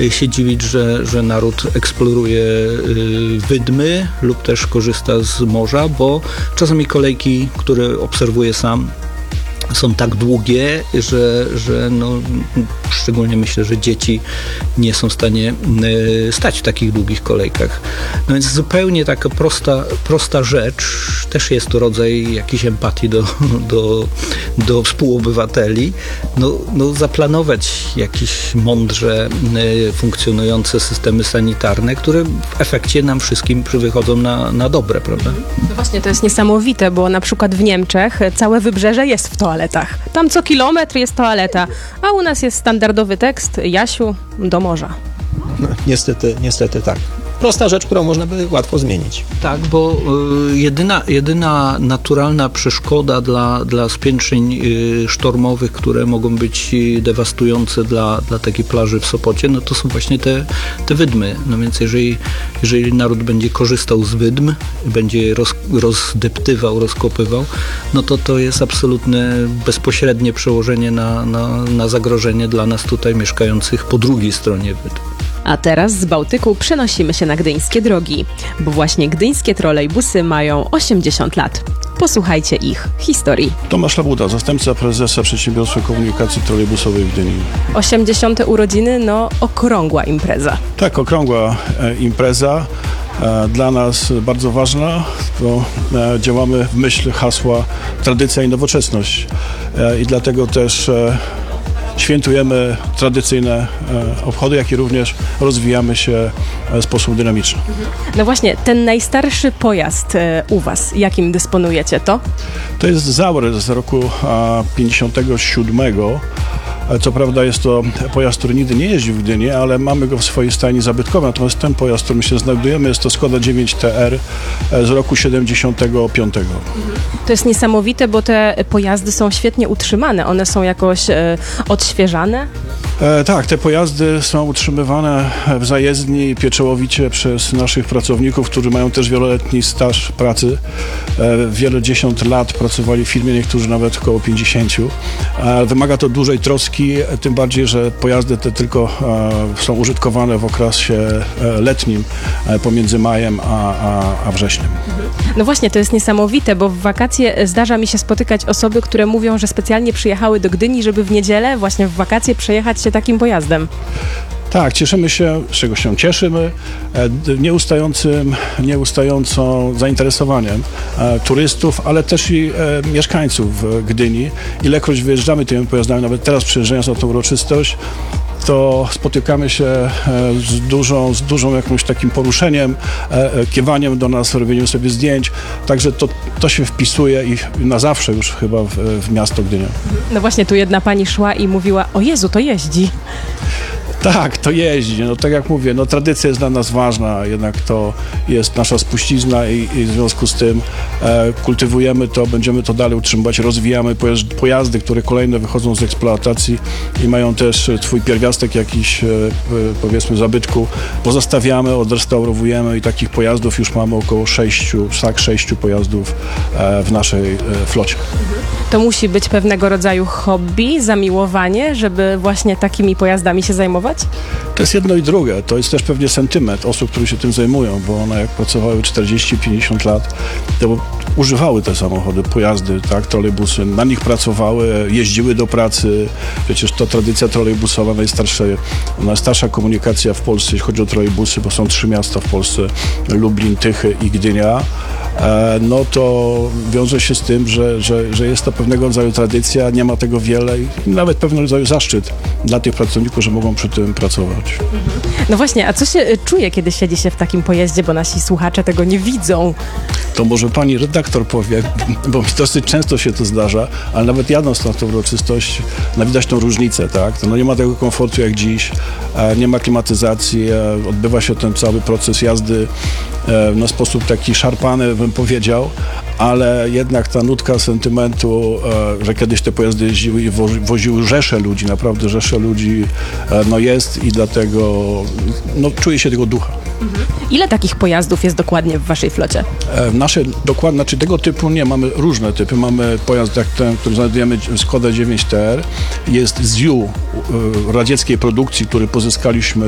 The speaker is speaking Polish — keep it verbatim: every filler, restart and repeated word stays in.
się dziwić, że, że naród eksploruje wydmy lub też korzysta z morza, bo czasami kolejki, które obserwuję sam, są tak długie, że, że no, szczególnie myślę, że dzieci nie są w stanie y, stać w takich długich kolejkach. No więc zupełnie taka prosta, prosta rzecz, też jest to rodzaj jakiejś empatii do, do, do współobywateli, no, no zaplanować jakieś mądrze y, funkcjonujące systemy sanitarne, które w efekcie nam wszystkim wychodzą na, na dobre, prawda? No właśnie, to jest niesamowite, bo na przykład w Niemczech całe wybrzeże jest w toaletach. Tam co kilometr jest toaleta, a u nas jest standardowy tekst: Jasiu, do morza. No, niestety, niestety tak. Prosta rzecz, którą można by łatwo zmienić. Tak, bo y, jedyna, jedyna naturalna przeszkoda dla, dla spiętrzeń y, sztormowych, które mogą być dewastujące dla, dla takiej plaży w Sopocie, no to są właśnie te, te wydmy. No więc jeżeli, jeżeli naród będzie korzystał z wydm, będzie je roz, rozdeptywał, rozkopywał, no to to jest absolutne bezpośrednie przełożenie na, na, na zagrożenie dla nas tutaj mieszkających po drugiej stronie wydm. A teraz z Bałtyku przenosimy się na gdyńskie drogi, bo właśnie gdyńskie trolejbusy mają osiemdziesiąt lat. Posłuchajcie ich historii. Tomasz Labuda, zastępca prezesa Przedsiębiorstwa Komunikacji Trolejbusowej w Gdyni. osiemdziesiąte urodziny, no okrągła impreza. Tak, okrągła e, impreza. E, dla nas bardzo ważna, bo e, działamy w myśl hasła tradycja i nowoczesność. E, I dlatego też e, świętujemy tradycyjne e, obchody, jak i również rozwijamy się w sposób dynamiczny. No właśnie, ten najstarszy pojazd e, u was, jakim dysponujecie, to? To jest Zaury z roku a, pięćdziesiątego siódmego. Co prawda jest to pojazd, który nigdy nie jeździł w Gdyni, ale mamy go w swojej stajni zabytkowej. Natomiast ten pojazd, w którym się znajdujemy, jest to Skoda dziewięć T R z roku siedemdziesiątego piątego. To jest niesamowite, bo te pojazdy są świetnie utrzymane. One są jakoś e, odświeżane? E, tak, te pojazdy są utrzymywane w zajezdni pieczołowicie przez naszych pracowników, którzy mają też wieloletni staż pracy. E, wielodziesiąt lat pracowali w firmie, niektórzy nawet około pięćdziesięciu. E, wymaga to dużej troski, tym bardziej, że pojazdy te tylko e, są użytkowane w okresie e, letnim e, pomiędzy majem a, a, a wrześniem. No właśnie, to jest niesamowite, bo w wakacje zdarza mi się spotykać osoby, które mówią, że specjalnie przyjechały do Gdyni, żeby w niedzielę, właśnie w wakacje, przejechać się takim pojazdem. Tak, cieszymy się, z czego się cieszymy, nieustającym, nieustającą zainteresowaniem e, turystów, ale też i e, mieszkańców Gdyni. Ilekroć wyjeżdżamy tymi pojazdami, nawet teraz przyjeżdżając na tę uroczystość, to spotykamy się e, z dużą, z dużą jakimś takim poruszeniem, e, kiewaniem do nas, robieniem sobie zdjęć. Także to, to się wpisuje i na zawsze już chyba w, w miasto Gdynia. No właśnie, tu jedna pani szła i mówiła: o Jezu, to jeździ. Tak, to jeździ. No tak jak mówię, no tradycja jest dla nas ważna, jednak to jest nasza spuścizna i, i w związku z tym e, kultywujemy to, będziemy to dalej utrzymywać, rozwijamy pojazdy, pojazdy, które kolejne wychodzą z eksploatacji i mają też swój pierwiastek jakiś, e, powiedzmy, zabytku. Pozostawiamy, odrestaurowujemy i takich pojazdów już mamy około sześciu, tak, sześciu pojazdów e, w naszej e, flocie. To musi być pewnego rodzaju hobby, zamiłowanie, żeby właśnie takimi pojazdami się zajmować? To jest jedno i drugie. To jest też pewnie sentyment osób, które się tym zajmują, bo one jak pracowały czterdzieści pięćdziesiąt lat, to używały te samochody, pojazdy, tak, trolejbusy, na nich pracowały, jeździły do pracy. Przecież to tradycja trolejbusowa, najstarsza, najstarsza komunikacja w Polsce, jeśli chodzi o trolejbusy, bo są trzy miasta w Polsce, Lublin, Tychy i Gdynia. No to wiąże się z tym, że, że, że jest to pewnego rodzaju tradycja, nie ma tego wiele i nawet pewnego rodzaju zaszczyt dla tych pracowników, że mogą przy tym pracować. No właśnie, a co się czuje, kiedy siedzi się w takim pojeździe, bo nasi słuchacze tego nie widzą? To może pani redaktor powie, bo mi dosyć często się to zdarza, ale nawet jadąc na tą uroczystość, no widać tą różnicę, tak? No nie ma tego komfortu jak dziś, nie ma klimatyzacji, odbywa się ten cały proces jazdy na sposób taki szarpany, bym powiedział, ale jednak ta nutka sentymentu, że kiedyś te pojazdy jeździły i woziły rzesze ludzi, naprawdę rzesze ludzi, no jest i dlatego no, czuje się tego ducha. Ile takich pojazdów jest dokładnie w waszej flocie? Nasze dokładnie, znaczy tego typu nie, mamy różne typy. Mamy pojazd jak ten, który znajdujemy, Skoda dziewięć T R. Jest Z U radzieckiej produkcji, który pozyskaliśmy